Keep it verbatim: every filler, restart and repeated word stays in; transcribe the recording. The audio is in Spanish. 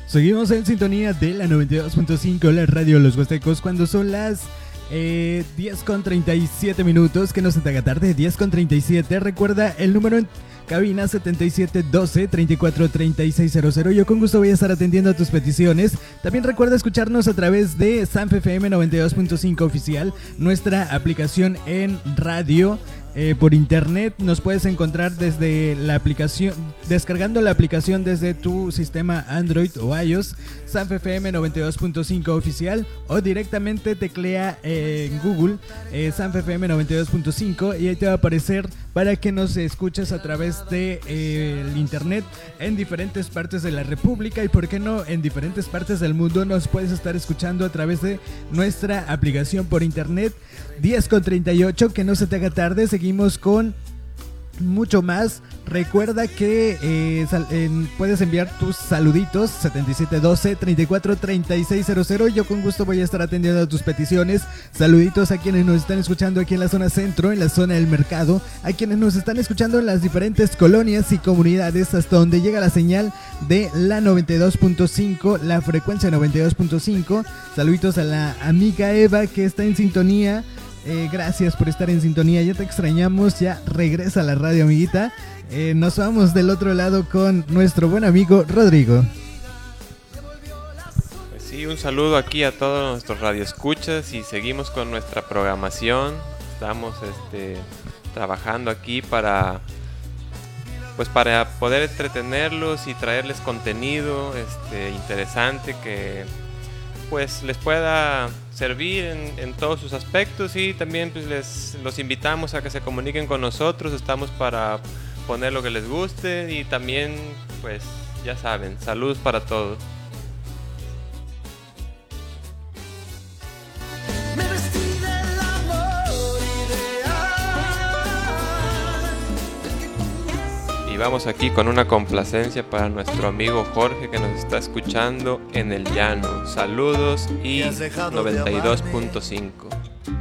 Seguimos en sintonía de la noventa y dos punto cinco, la radio de los Huastecos, cuando son las eh, diez con treinta y siete minutos, que no se te haga tarde, diez con treinta y siete. Recuerda el número en cabina setenta y siete doce treinta y cuatro treinta y seis cero cero. Yo con gusto voy a estar atendiendo a tus peticiones. También recuerda escucharnos a través de Sanf F M noventa y dos punto cinco oficial, nuestra aplicación en radio. Eh, por internet nos puedes encontrar desde la aplicación, descargando la aplicación desde tu sistema Android o iOS, Sanf F M noventa y dos punto cinco oficial, o directamente teclea eh, en Google eh, Sanf F M noventa y dos punto cinco y ahí te va a aparecer para que nos escuches a través de eh, el internet en diferentes partes de la República, y por qué no en diferentes partes del mundo. Nos puedes estar escuchando a través de nuestra aplicación por internet. Diez con treinta y ocho, que no se te haga tarde. Seguimos con mucho más. Recuerda que eh, sal, eh, puedes enviar tus saluditos setenta y siete doce treinta y cuatro treinta y seis cero cero. Yo con gusto voy a estar atendiendo a tus peticiones. Saluditos a quienes nos están escuchando aquí en la zona centro, en la zona del mercado, a quienes nos están escuchando en las diferentes colonias y comunidades hasta donde llega la señal de la noventa y dos punto cinco, la frecuencia noventa y dos punto cinco. Saluditos a la amiga Eva, que está en sintonía. Eh, gracias por estar en sintonía, ya te extrañamos, ya regresa a la radio, amiguita. Eh, nos vamos del otro lado con nuestro buen amigo Rodrigo. Pues sí, un saludo aquí a todos nuestros radioescuchas y seguimos con nuestra programación. Estamos este, trabajando aquí para, pues para poder entretenerlos y traerles contenido este, interesante que pues les pueda servir en, en todos sus aspectos, y también pues les los invitamos a que se comuniquen con nosotros. Estamos para poner lo que les guste, y también pues ya saben, saludos para todos. Y vamos aquí con una complacencia para nuestro amigo Jorge, que nos está escuchando en el llano. Saludos y noventa y dos punto cinco.